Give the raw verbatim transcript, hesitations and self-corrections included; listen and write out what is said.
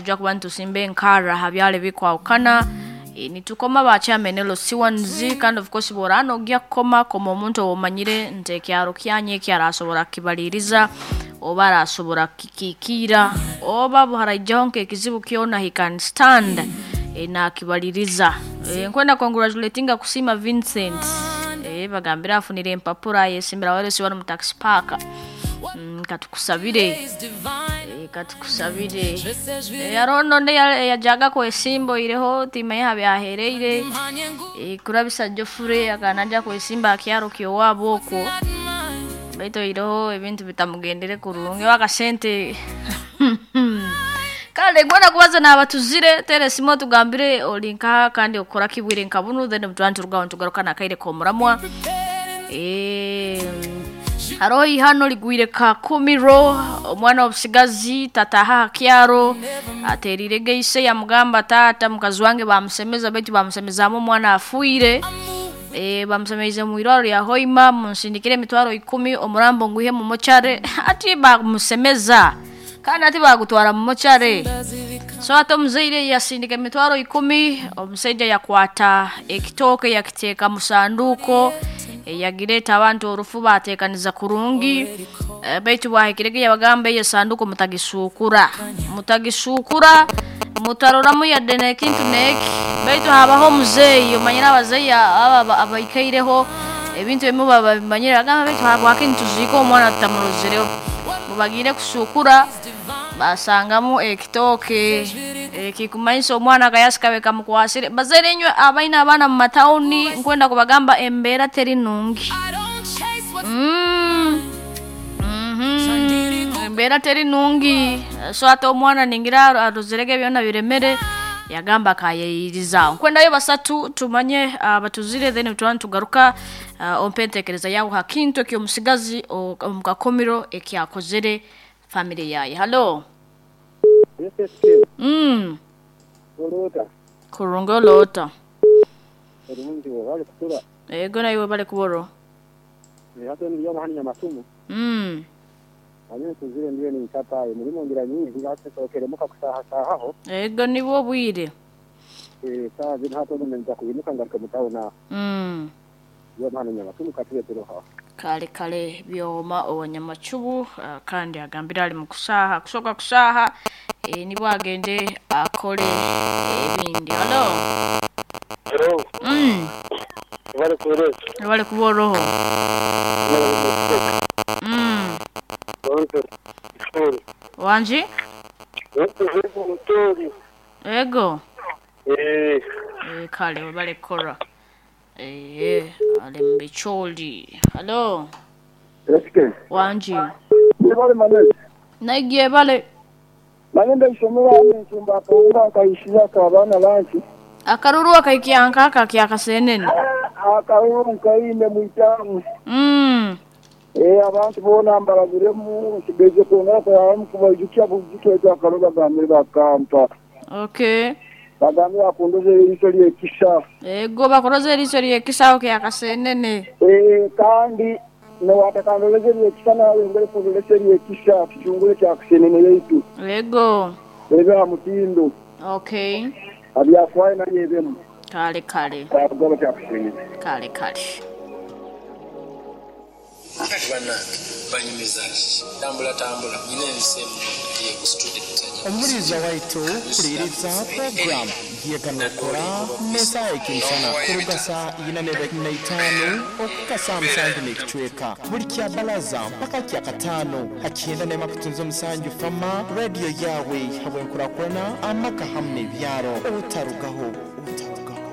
tujja kuba ntusimbe nkara habyale bikwawukana e, nitukoma bakyamenelo siwanzi kandi of course borano gya koma koma omuntu omanyire nte kyaro kyanye kyarasobora kibaliriza oba arasobora kikikira oba buharajjonke ekizibu kyona he can stand e, na kibaliriza e, nkwenda congratulatinga kusima Vincent e, bagambira afunire empapura yesimbira wale siwana mu taxi park mm, katukusabire e, katukusabire e, yarono nde yajaga ko esimbo ireho tima ya byahereire e, kurabisa Jofure akanajja ko esimba akyaro kyo waboko baito ireho ebintu bitamugendere kurunge wakasente kale gwana kubaza nabatuzire tere simo tugambire olinka kandi okora kibwire nkabunu then mutwantu rugawo tugarukana kaire ko muramwa eh aroi hano ligwire ka kumiro omwana obusigazi tataha kyaro aterire geise ya mugamba tata mukazi wange bamusemeza betu bamusemezamo mwana afuire eh bamusemeza mu iraro ya Hoima munsindikire mitwaro ikumi omurambo nguhe mu mochare ati bamusemeza kana ati bagutwara mu mochare so ato mzeire yasindike mitwaro ikumi omuseja yakwata ekitoke yakiteka musanduko e, yagireta abantu orufu batekaniza kurungi e, baitu bahekirege yabagambe ye sanduko mutagisukura mutagisukura mutaroramu ya dene kintu neki baitu habaho muzeyi omanyira abazeya aba abayikaireho ebintu bimwe babanyira bagamba baitu habo kintu ziko omwana tamurozereho mubagire kusukura basangamu ekitoke ekikumaisa omwana kayasikawe kamukwasire bazerenywe abaina abana mu matauni nkwenda kubagamba embera teri nungi mm mhm embera teri nungi so ato omwana ningira arozerege byona biremere yagamba kayiriza nkwenda yo basatu tumanye abatuzire uh, then tuan tugaruka uh, ompentekereza yawo hakinto kyo musigazi omukakomiro ekyakozere family yaye. Hello. Yes, yes. Mm. Olota. Kurungo lota. Kurungi wale kutura. Eh gona iwe bale kuboro. Ni hato ndiyo mahani ya masumu. Mm. Anye tuzire ndiyo ni nkata ye mulimo ngira nyingi hate sokere muka kusaha sahaho. Eh goni bo bwire. Eh saa zin hato nmenza kuyinuka ngarika mutaona. Mm. Yo mahani ya masumu katiye turoha. Kale kale byoma owanyamachubu uh, kandi agambira ali mukusaha kusoka kusaha e, nibo agende akole ebindi. Hello. Hello. Mm. Wale kuboro. Wale kuboro. Mm. Wante. Sorry. Wanji? Wante sorry. Ego. Eh. Eh kale wale kora. Eh, ale mbecholi. Hello. Eske. Wanji. Ni bale manene. Naigie bale. Manende ishomera ame chumba kaunga kaishia kabana lanchi. Akaruru akaikianka akakiakasenene. Akaruru kaine mwitamu. Mm. Eh abantu bona mbaragire mu kibeje konga kwa mkubajukia bujike kwa karoga gamira bakampa. Okay. Bagamira kundoze isori ekisha. Ego bakoroze isori ekisha okay akasenene. Eh kandi no watakandoze ekisha na ngere kundoze ekisha kichungule kya kusenene yetu. Ego. Ebe amutindo. Okay. Abya kwaye na yebemu. Kale kale. Bagaba kya kusenene. Kale kale. Kati bana banyumizaji tambula tambula nyine nisemu ye ku student Omuriza waitu kuliriza program yekanokora mesa ekinsana kurugasa yinanebe naitano okukasa msanju nekichweka buli kya balaza mpaka kya katano hakienda nema kutunzo msanju fama radio yawe habwenkura kona amaka hamne byaro utarugaho